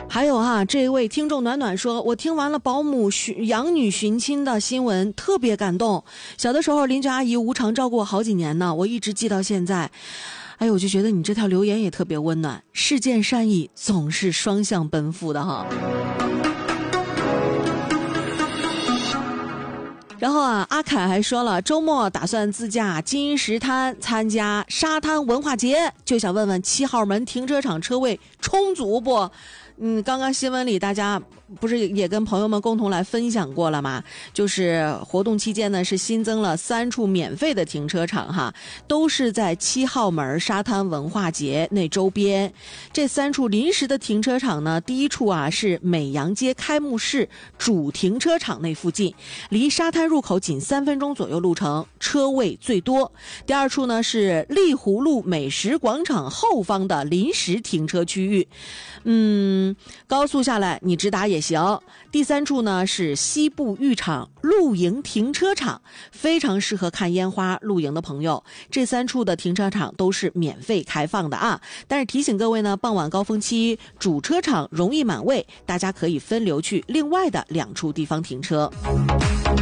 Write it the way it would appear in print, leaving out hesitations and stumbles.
还有这位听众暖暖说，我听完了保姆养女寻亲的新闻，特别感动。小的时候邻居阿姨无偿照顾我好几年呢，我一直记到现在。哎，我就觉得你这条留言也特别温暖，世间善意总是双向奔赴的哈。然后阿凯还说了，周末打算自驾金石滩参加沙滩文化节，就想问问7号门停车场车位充足不？刚刚新闻里大家不是也跟朋友们共同来分享过了吗？就是活动期间呢，是新增了3处免费的停车场哈，都是在7号门沙滩文化节那周边。这3处临时的停车场呢，第一处是美阳街开幕式主停车场那附近，离沙滩入口仅3分钟左右路程，车位最多。第二处呢是丽湖路美食广场后方的临时停车区域，高速下来你直达也行。第3处呢是西部浴场露营停车场，非常适合看烟花露营的朋友。这3处的停车场都是免费开放的但是提醒各位呢，傍晚高峰期主车场容易满位，大家可以分流去另外的2处地方停车。